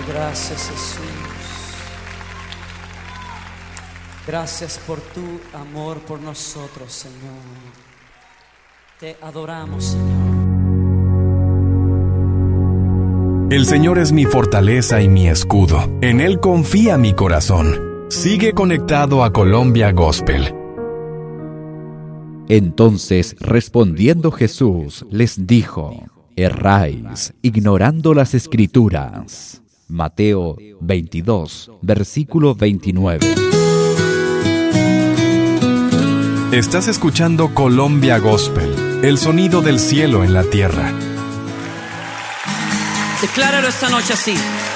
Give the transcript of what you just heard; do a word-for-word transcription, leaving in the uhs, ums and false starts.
Gracias, Jesús. Gracias por tu amor por nosotros, Señor. Te adoramos, Señor. El Señor es mi fortaleza y mi escudo. En Él confía mi corazón. Sigue conectado a Colombia Gospel. Entonces, respondiendo Jesús, les dijo: erráis, ignorando las Escrituras. Mateo veintidós, versículo veintinueve. Estás escuchando Colombia Gospel, el sonido del cielo en la tierra. Decláralo esta noche así.